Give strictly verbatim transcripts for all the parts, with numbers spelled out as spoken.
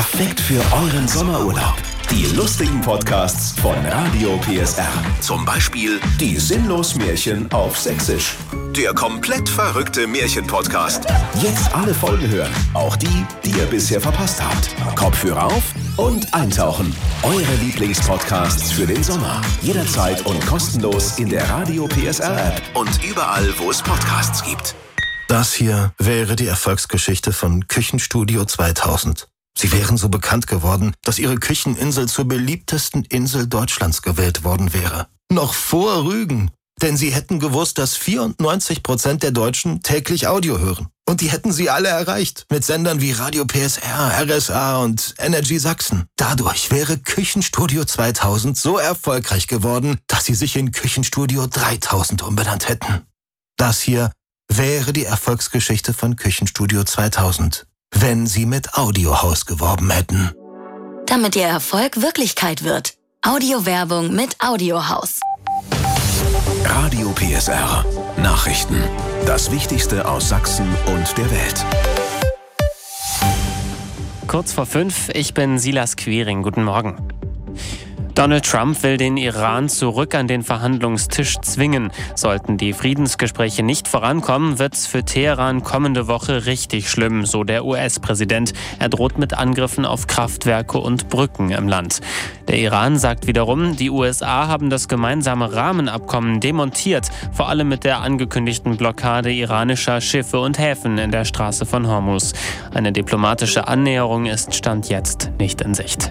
Perfekt für euren Sommerurlaub. Die lustigen Podcasts von Radio P S R. Zum Beispiel die Sinnlos-Märchen auf Sächsisch. Der komplett verrückte Märchen-Podcast. Jetzt alle Folgen hören. Auch die, die ihr bisher verpasst habt. Kopfhörer auf und eintauchen. Eure Lieblingspodcasts für den Sommer. Jederzeit und kostenlos in der Radio P S R-App und überall, wo es Podcasts gibt. Das hier wäre die Erfolgsgeschichte von Küchenstudio zweitausend. Sie wären so bekannt geworden, dass ihre Kücheninsel zur beliebtesten Insel Deutschlands gewählt worden wäre. Noch vor Rügen. Denn sie hätten gewusst, dass vierundneunzig Prozent der Deutschen täglich Audio hören. Und die hätten sie alle erreicht. Mit Sendern wie Radio P S R, R S A und Energy Sachsen. Dadurch wäre Küchenstudio zweitausend so erfolgreich geworden, dass sie sich in Küchenstudio dreitausend umbenannt hätten. Das hier wäre die Erfolgsgeschichte von Küchenstudio zweitausend. Wenn sie mit Audiohaus geworben hätten. Damit ihr Erfolg Wirklichkeit wird. Audiowerbung mit Audiohaus. Radio P S R. Nachrichten. Das Wichtigste aus Sachsen und der Welt. Kurz vor fünf, ich bin Silas Quiring. Guten Morgen. Donald Trump will den Iran zurück an den Verhandlungstisch zwingen. Sollten die Friedensgespräche nicht vorankommen, wird's für Teheran kommende Woche richtig schlimm, so der U S-Präsident. Er droht mit Angriffen auf Kraftwerke und Brücken im Land. Der Iran sagt wiederum, die U S A haben das gemeinsame Rahmenabkommen demontiert, vor allem mit der angekündigten Blockade iranischer Schiffe und Häfen in der Straße von Hormuz. Eine diplomatische Annäherung ist Stand jetzt nicht in Sicht.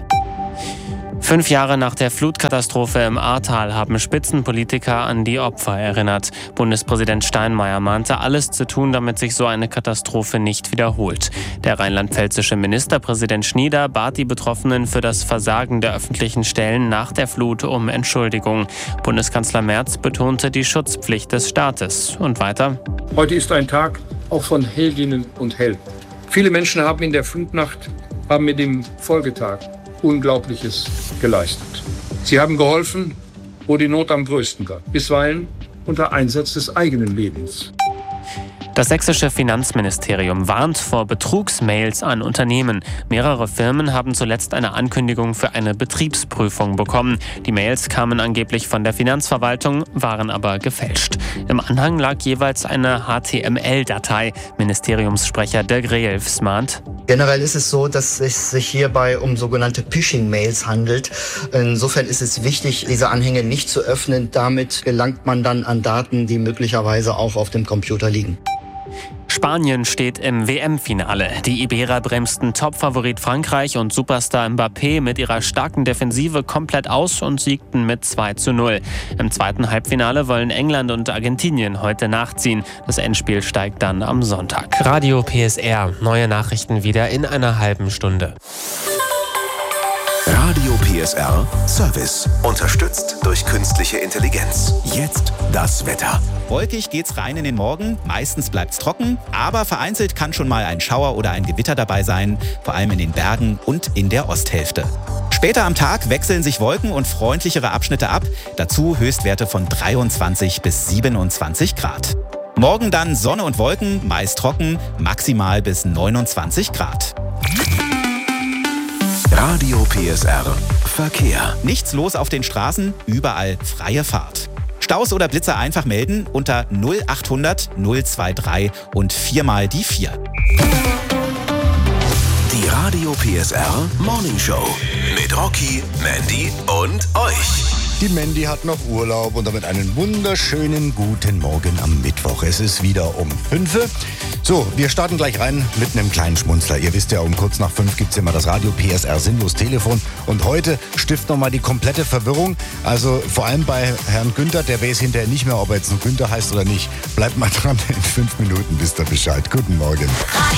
Fünf Jahre nach der Flutkatastrophe im Ahrtal haben Spitzenpolitiker an die Opfer erinnert. Bundespräsident Steinmeier mahnte, alles zu tun, damit sich so eine Katastrophe nicht wiederholt. Der rheinland-pfälzische Ministerpräsident Schnieder bat die Betroffenen für das Versagen der öffentlichen Stellen nach der Flut um Entschuldigung. Bundeskanzler Merz betonte die Schutzpflicht des Staates. Und weiter: Heute ist ein Tag auch von Heldinnen und Helden. Viele Menschen haben in der Flutnacht, haben mit dem Folgetag Unglaubliches geleistet. Sie haben geholfen, wo die Not am größten war, bisweilen unter Einsatz des eigenen Lebens. Das sächsische Finanzministerium warnt vor Betrugsmails an Unternehmen. Mehrere Firmen haben zuletzt eine Ankündigung für eine Betriebsprüfung bekommen. Die Mails kamen angeblich von der Finanzverwaltung, waren aber gefälscht. Im Anhang lag jeweils eine H T M L-Datei. Ministeriumssprecher Dirk Reelfs mahnt: Generell ist es so, dass es sich hierbei um sogenannte Phishing-Mails handelt. Insofern ist es wichtig, diese Anhänge nicht zu öffnen. Damit gelangt man dann an Daten, die möglicherweise auch auf dem Computer liegen. Spanien steht im W M-Finale. Die Iberer bremsten Topfavorit Frankreich und Superstar Mbappé mit ihrer starken Defensive komplett aus und siegten mit zwei zu null. Im zweiten Halbfinale wollen England und Argentinien heute nachziehen. Das Endspiel steigt dann am Sonntag. Radio P S R. Neue Nachrichten wieder in einer halben Stunde. Radio P S R Service. Unterstützt durch künstliche Intelligenz. Jetzt das Wetter. Wolkig geht's rein in den Morgen, meistens bleibt's trocken, aber vereinzelt kann schon mal ein Schauer oder ein Gewitter dabei sein, vor allem in den Bergen und in der Osthälfte. Später am Tag wechseln sich Wolken und freundlichere Abschnitte ab, dazu Höchstwerte von dreiundzwanzig bis siebenundzwanzig Grad. Morgen dann Sonne und Wolken, meist trocken, maximal bis neunundzwanzig Grad. Radio P S R Verkehr. Nichts los auf den Straßen, überall freie Fahrt. Staus oder Blitzer einfach melden unter null achthundert null drei drei und viermal die vier. Die Radio P S R Morning Show mit Rocky, Mandy und euch. Die Mandy hat noch Urlaub und damit einen wunderschönen guten Morgen am Mittwoch. Es ist wieder um fünf. So, wir starten gleich rein mit einem kleinen Schmunzler. Ihr wisst ja, um kurz nach fünf gibt es immer das Radio P S R Sinnlos Telefon. Und heute stiftet nochmal die komplette Verwirrung. Also vor allem bei Herrn Günther, der weiß hinterher nicht mehr, ob er jetzt noch Günther heißt oder nicht. Bleibt mal dran, in fünf Minuten wisst ihr Bescheid. Guten Morgen.